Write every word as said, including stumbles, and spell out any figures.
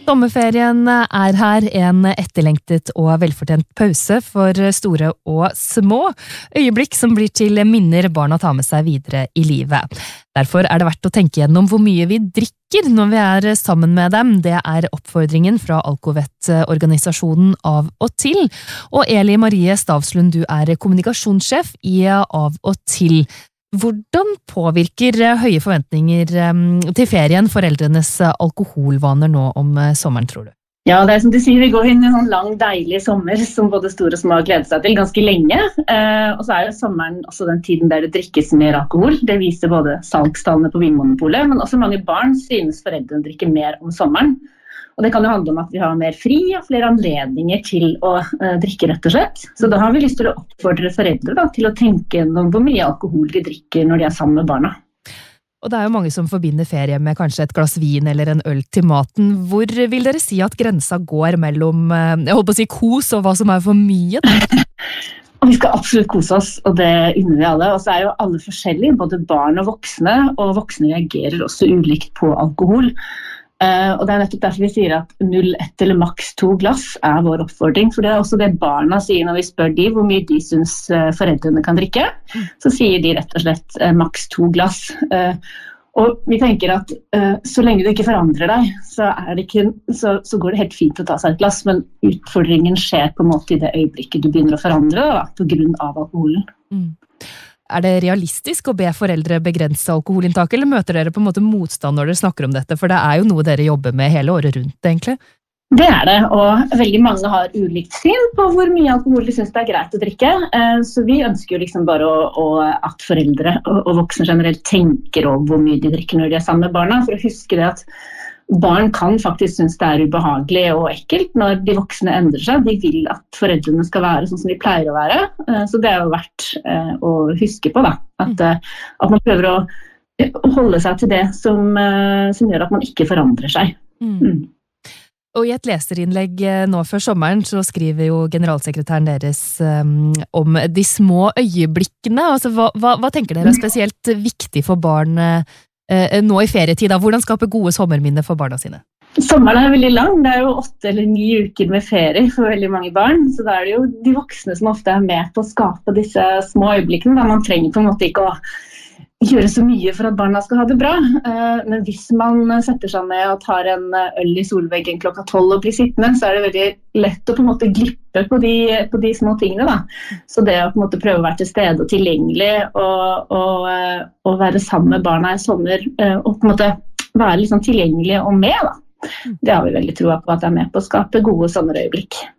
Sommerferien er her, en etterlengtet og velfortjent pause for store og små. Øyeblikk som blir til minner barna tar med seg videre i livet. Derfor er det verdt å tenke gjennom hvor mye vi drikker når vi er sammen med dem. Det er oppfordringen fra Alcovet-organisasjonen Av og til. Og Eli Marie Stavslund, du er kommunikasjonssjef i Av og til. Hvordan påvirker høye forventninger til ferien foreldrenes alkoholvaner nå om sommeren, tror du? Ja, det er som du sier, vi går inn i en sånn lang, deilig sommer som både store og små har gledet seg til ganske lenge. Eh, og så er jo sommeren også den tiden der det drikkes mer alkohol. Det viser både salgstallene på Vinmonopolet, men også mange barn synes foreldrene drikker mer om sommeren. Og det kan jo handle om at vi har mer fri og flere anledninger til å uh, drikke rett og slett. Så da har vi lyst til å oppfordre foreldre da, til å tenke om hvor mye alkohol de drikker når de er sammen med barna. Og det er jo mange som forbinder ferie med kanskje et glass vin eller en øl til maten. Hvor vil dere si at grensa går mellom uh, jeg holdt på å si kos og hva som er for mye? Og vi skal absolutt kose oss, og det unner vi alle. Og så er jo alle forskjellige, både barn og voksne, og voksne reagerer også ulikt på alkohol. Uh, og det er nettopp derfor vi sier at null, ett eller maks to glass er vår oppfordring, for det er også det barna sier når vi spør de hvor mye de synes uh, foreldrene kan drikke, så sier de rett og slett uh, maks to glass. Uh, og vi tenker at uh, så lenge du ikke forandrer deg, så, er det ikke, så, så går det helt fint å ta seg et glass, men utfordringen skjer på en måte i det øyeblikket du begynner å forandre deg da, på grunn av alkoholen. Mm. Er det realistisk å be foreldre begrense alkoholinntak, eller møter dere på en måte motstand når dere snakker om dette? For det er jo noe dere jobber med hele året rundt, egentlig. Det er det, og veldig mange har ulikt syn på hvor mye alkohol de synes det er greit å drikke. Så vi ønsker jo liksom bare å, å, at foreldre og, og voksne generelt tenker over hvor mye de drikker når de er sammen med barna, for å huske det at barn kan faktisk synes det er ubehagelig og ekkelt når de voksne endrer seg. De vil at foreldrene skal være sånn som de pleier å være. Så det er jo verdt å huske på da. At, at man prøver å holde seg til det som, som gjør at man ikke forandrer seg. Mm. Mm. Og i et leserinnlegg nå før sommeren så skriver jo generalsekretæren deres um, om de små øyeblikkene. Altså, hva, hva, hva tenker dere er spesielt viktig for barn uh, nå i ferietida? Hvordan skape gode sommerminner for barna sine? Sommeren er veldig lang. Det er jo åtte eller ni uker med ferie for veldig mange barn. Så da er det jo de voksne som ofte er med på å skape disse små øyeblikkene. Da man trenger på en måte ikke å gjøre så mye for at barna skal ha det bra. Men hvis man setter seg ned og tar en øl i solveggen klokka tolv og blir sittende, så er det veldig lett å på en måte glippe på de, på de små tingene. Da. Så det å på en måte prøve å være til stede og tilgjengelig og, og, og være sammen med barna i sommer og på en måte være litt sånn tilgjengelig og med, da. Det har vi veldig troa på at det er med på å skape gode sommerøyeblikk.